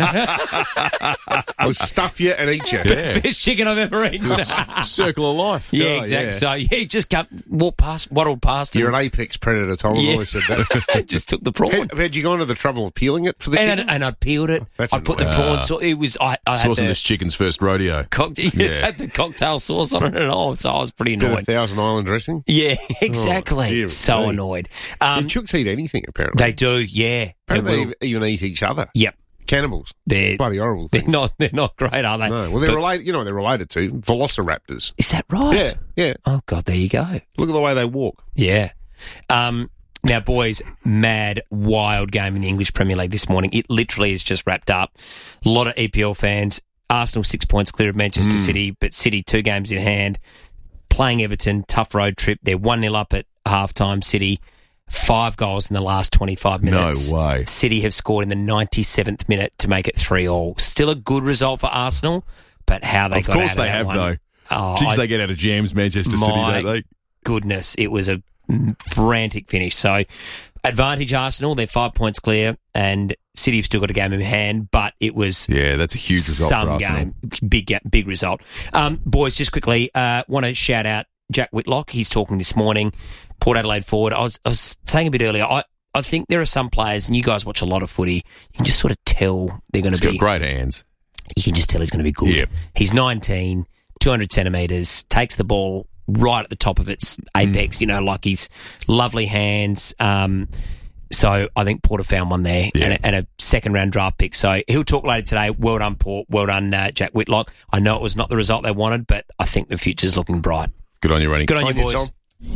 I'll stuff you and eat you. Best chicken I've ever eaten. Circle of life. Yeah, exactly. Yeah. So, he just waddled past. You're an apex predator, Tom. I've always said that. Just took the prawn. Had you gone to the trouble of peeling it for the chicken? And I peeled it. That's I put the prawn sauce. It was, I this wasn't this chicken's first rodeo. Had the cocktail sauce on it and all, so I was pretty annoyed. Thousand Island dressing? Yeah, exactly. So annoyed. Chooks eat anything, apparently. They do, yeah. Apparently they even eat each other. Yep. Cannibals. They're bloody horrible. They're not great, are they? No. Well, they're related. You know what they're related to? Velociraptors. Is that right? Yeah. Oh God, there you go. Look at the way they walk. Yeah. Now, boys, mad, wild game in the English Premier League this morning. It literally is just wrapped up. A lot of EPL fans. Arsenal 6 points clear of Manchester City, but City 2 games in hand. Playing Everton, tough road trip. They're 1-0 up at half-time. City 5 goals in the last 25 minutes. No way. City have scored in the 97th minute to make it 3-3. Still a good result for Arsenal, but how they got out of that one. Of course they have, though. Jeez, they get out of jams, Manchester City, don't they? Goodness, it was a frantic finish. So, advantage Arsenal. They're 5 points clear, and City have still got a game in hand, but it was... Yeah, that's a huge result for Arsenal. Big result. Boys, just quickly, want to shout out Jack Whitlock. He's talking this morning. Port Adelaide forward. I was saying a bit earlier, I think there are some players, and you guys watch a lot of footy, you can just sort of tell they're going to be... He's got great hands. You can just tell he's going to be good. Yep. He's 19, 200 centimetres, takes the ball right at the top of its apex, like he's lovely hands. So I think Port have found one there and a second-round draft pick. So he'll talk later today. Well done, Port. Well done, Jack Whitlock. I know it was not the result they wanted, but I think the future's looking bright. Good on you, Rennie. Good on you, boys.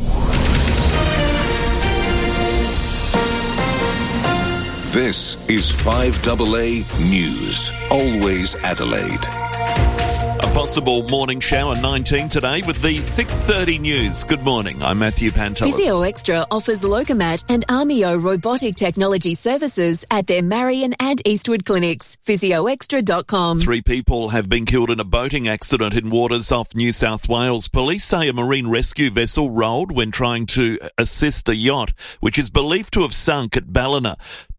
This is 5AA News. Always Adelaide. A possible morning shower 19 today with the 6:30 news. Good morning. I'm Matthew Pantelis. Physio Extra offers Locomat and Armio robotic technology services at their Marion and Eastwood clinics. physioextra.com. 3 people have been killed in a boating accident in waters off New South Wales. Police say a marine rescue vessel rolled when trying to assist a yacht, which is believed to have sunk at Ballina.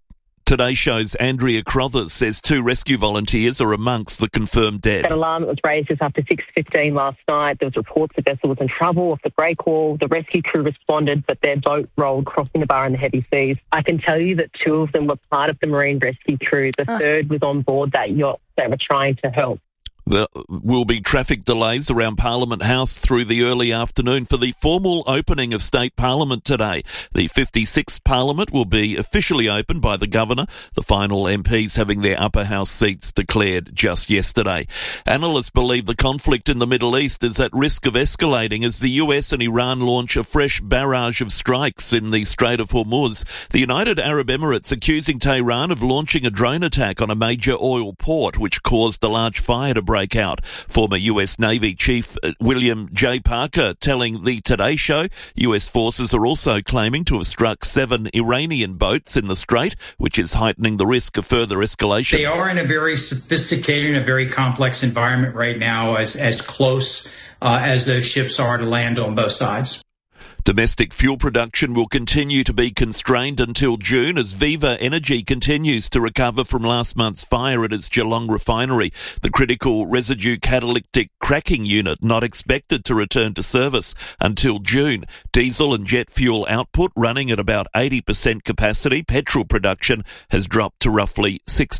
Today Show's Andrea Crothers says 2 rescue volunteers are amongst the confirmed dead. That alarm that was raised just after 6:15 last night. There was reports the vessel was in trouble off the breakwall. The rescue crew responded, but their boat rolled crossing the bar in the heavy seas. I can tell you that 2 of them were part of the marine rescue crew. The third was on board that yacht that were trying to help. There will be traffic delays around Parliament House through the early afternoon for the formal opening of State Parliament today. The 56th Parliament will be officially opened by the Governor, the final MPs having their upper house seats declared just yesterday. Analysts believe the conflict in the Middle East is at risk of escalating as the US and Iran launch a fresh barrage of strikes in the Strait of Hormuz. The United Arab Emirates accusing Tehran of launching a drone attack on a major oil port, which caused a large fire to break out. Former US Navy Chief William J. Parker telling the Today Show US forces are also claiming to have struck 7 Iranian boats in the strait, which is heightening the risk of further escalation. They are in a very sophisticated and a very complex environment right now, as close as those ships are to land on both sides. Domestic fuel production will continue to be constrained until June as Viva Energy continues to recover from last month's fire at its Geelong refinery. The critical residue catalytic cracking unit not expected to return to service until June. Diesel and jet fuel output running at about 80% capacity. Petrol production has dropped to roughly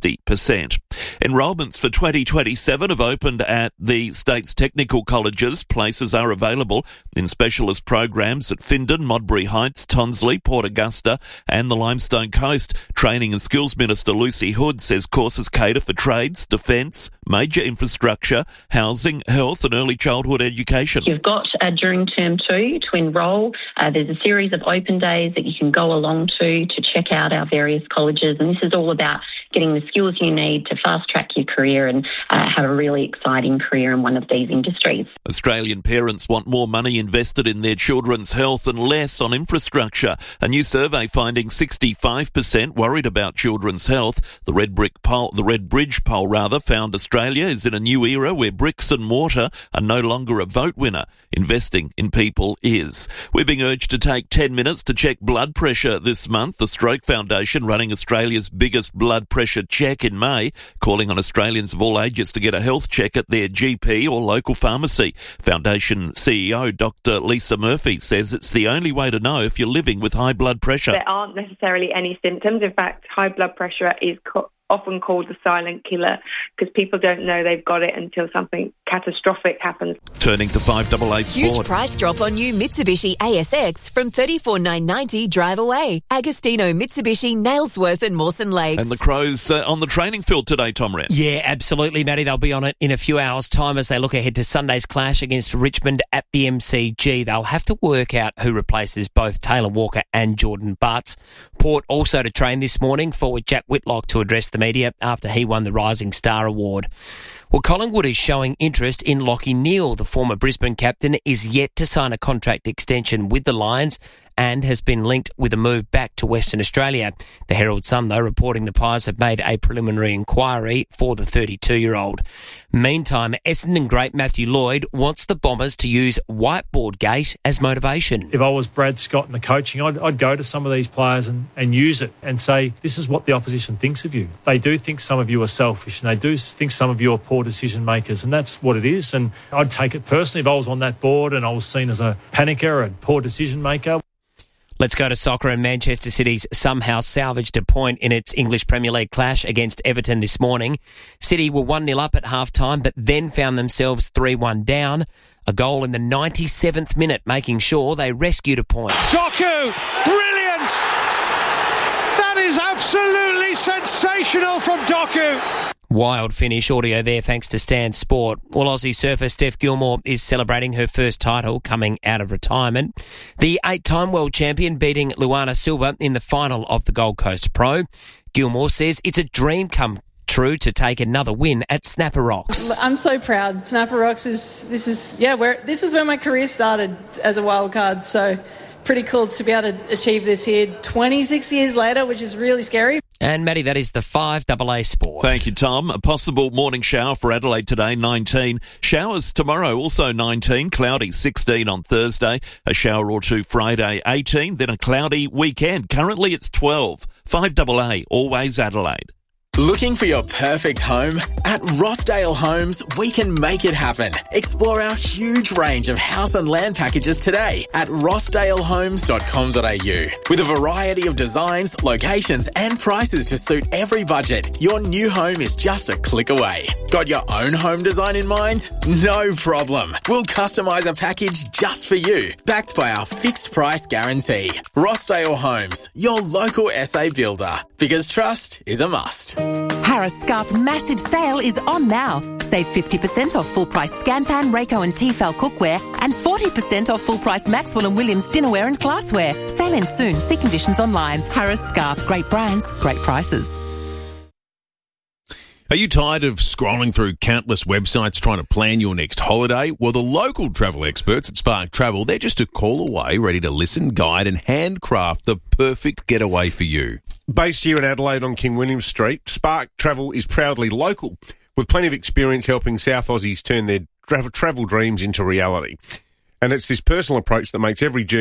60%. Enrolments for 2027 have opened at the state's technical colleges. Places are available in specialist programs at Findon, Modbury Heights, Tonsley, Port Augusta and the Limestone Coast. Training and Skills Minister Lucy Hood says courses cater for trades, defence, major infrastructure, housing, health and early childhood education. You've got during term 2 to enrol. There's a series of open days that you can go along to check out our various colleges, and this is all about getting the skills you need to fast track your career and have a really exciting career in one of these industries. Australian parents want more money invested in their children's health and less on infrastructure. A new survey finding 65% worried about children's health. The Red Bridge poll found Australia is in a new era where bricks and mortar are no longer a vote winner. Investing in people is. We're being urged to take 10 minutes to check blood pressure this month. The Stroke Foundation running Australia's biggest blood pressure check in May, calling on Australians of all ages to get a health check at their GP or local pharmacy. Foundation CEO Dr. Lisa Murphy says it's the only way to know if you're living with high blood pressure. There aren't necessarily any symptoms. In fact, high blood pressure is often called the silent killer because people don't know they've got it until something catastrophic happens. Turning to 5AA Sport. Huge price drop on new Mitsubishi ASX from $34,990 drive away. Agostino, Mitsubishi, Nailsworth and Mawson Lakes. And the Crows on the training field today, Tom Wren. Yeah, absolutely, Matty. They'll be on it in a few hours' time as they look ahead to Sunday's clash against Richmond at the MCG. They'll have to work out who replaces both Taylor Walker and Jordan Butts. Port also to train this morning, forward Jack Whitlock to address the media after he won the Rising Star Award. Well, Collingwood is showing interest in Lachie Neale. The former Brisbane captain is yet to sign a contract extension with the Lions and has been linked with a move back to Western Australia. The Herald Sun, though, reporting the Pies have made a preliminary inquiry for the 32-year-old. Meantime, Essendon great Matthew Lloyd wants the Bombers to use Whiteboard Gate as motivation. If I was Brad Scott in the coaching, I'd go to some of these players and use it and say, this is what the opposition thinks of you. They do think some of you are selfish and they do think some of you are poor decision makers, and that's what it is. And I'd take it personally if I was on that board and I was seen as a panicker and poor decision maker. Let's go to soccer, and Manchester City's somehow salvaged a point in its English Premier League clash against Everton this morning. City were 1-0 up at half-time, but then found themselves 3-1 down. A goal in the 97th minute, making sure they rescued a point. Doku! Brilliant! That is absolutely sensational from Doku! Wild finish audio there thanks to Stan Sport. Well, Aussie surfer Steph Gilmore is celebrating her first title coming out of retirement. The 8-time world champion beating Luana Silva in the final of the Gold Coast Pro. Gilmore says it's a dream come true to take another win at Snapper Rocks. I'm so proud. Snapper Rocks this is where my career started as a wild card, so pretty cool to be able to achieve this here 26 years later, which is really scary. And, Matty, that is the 5AA Sport. Thank you, Tom. A possible morning shower for Adelaide today, 19. Showers tomorrow, also 19. Cloudy, 16 on Thursday. A shower or two Friday, 18. Then a cloudy weekend. Currently it's 12. 5AA, always Adelaide. Looking for your perfect home? At Rossdale Homes, we can make it happen. Explore our huge range of house and land packages today at rossdalehomes.com.au. With a variety of designs, locations and prices to suit every budget, your new home is just a click away. Got your own home design in mind? No problem. We'll customise a package just for you, backed by our fixed price guarantee. Rossdale Homes, your local SA builder. Because trust is a must. Harris Scarf massive sale is on now. Save 50% off full price Scanpan, Rayco and Tefal cookware and 40% off full price Maxwell and Williams dinnerware and glassware. Sale ends soon. See conditions online. Harris Scarf, great brands, great prices. Are you tired of scrolling through countless websites trying to plan your next holiday? Well, the local travel experts at Spark Travel, they're just a call away, ready to listen, guide and handcraft the perfect getaway for you. Based here in Adelaide on King William Street, Spark Travel is proudly local, with plenty of experience helping South Aussies turn their travel dreams into reality. And it's this personal approach that makes every journey